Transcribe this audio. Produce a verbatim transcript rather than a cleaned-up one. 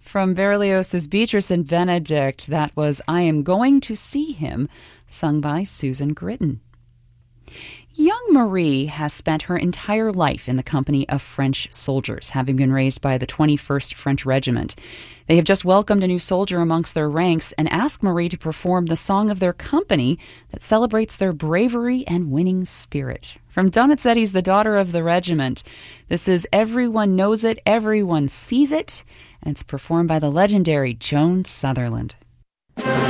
From Berlioz's Beatrice and Benedict, that was I Am Going to See Him, sung by Susan Gritton. Young Marie has spent her entire life in the company of French soldiers, having been raised by the twenty-first French Regiment. They have just welcomed a new soldier amongst their ranks and asked Marie to perform the song of their company that celebrates their bravery and winning spirit. From Donizetti's The Daughter of the Regiment, this is Everyone Knows It, Everyone Sees It, and it's performed by the legendary Joan Sutherland.